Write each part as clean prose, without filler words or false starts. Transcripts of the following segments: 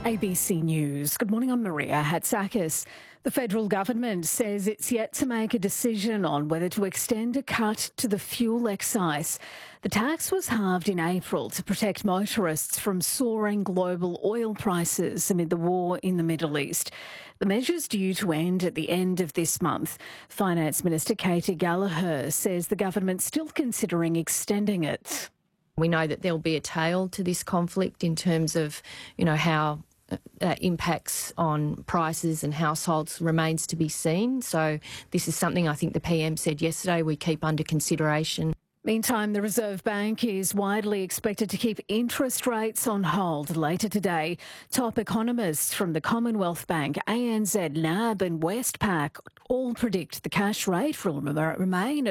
ABC News. Good morning, I'm Maria Hatzakis. The federal government says it's yet to make a decision on whether to extend a cut to the fuel excise. The tax was halved in April to protect motorists from soaring global oil prices amid the war in the Middle East. The measure's due to end at the end of this month. Finance Minister Katy Gallagher says the government's still considering extending it. We know that there'll be a tail to this conflict in terms of, how that impacts on prices and households remains to be seen. So this is something I think the PM said yesterday we keep under consideration. Meantime, the Reserve Bank is widely expected to keep interest rates on hold later today. Top economists from the Commonwealth Bank, ANZ, NAB and Westpac all predict the cash rate will remain at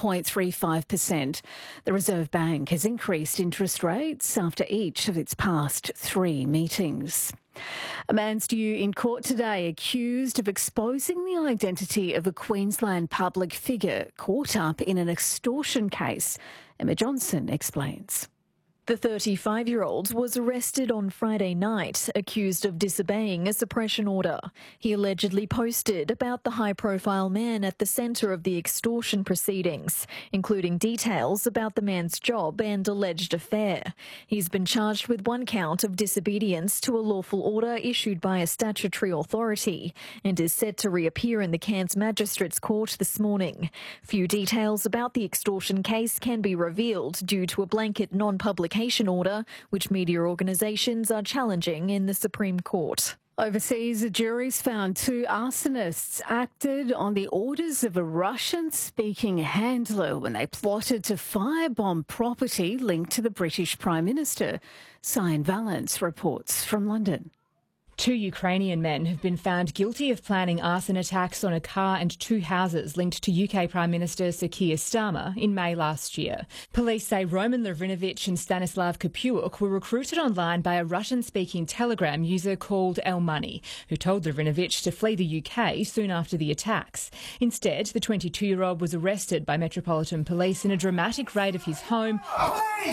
4.35%. The Reserve Bank has increased interest rates after each of its past 3 meetings. A man's due in court today accused of exposing the identity of a Queensland public figure caught up in an extortion case. Emma Johnson explains. The 35-year-old was arrested on Friday night, accused of disobeying a suppression order. He allegedly posted about the high-profile man at the centre of the extortion proceedings, including details about the man's job and alleged affair. He's been charged with 1 count of disobedience to a lawful order issued by a statutory authority and is set to reappear in the Cairns Magistrates Court this morning. Few details about the extortion case can be revealed due to a blanket non-publication order, which media organisations are challenging in the Supreme Court. Overseas, a jury's found 2 arsonists acted on the orders of a Russian-speaking handler when they plotted to firebomb property linked to the British Prime Minister. Cyan Valance reports from London. 2 Ukrainian men have been found guilty of planning arson attacks on a car and 2 houses linked to UK Prime Minister Sir Keir Starmer in May last year. Police say Roman Lovrinovich and Stanislav Kopiuk were recruited online by a Russian-speaking Telegram user called El Money, who told Lovrinovich to flee the UK soon after the attacks. Instead, the 22-year-old was arrested by Metropolitan Police in a dramatic raid of his home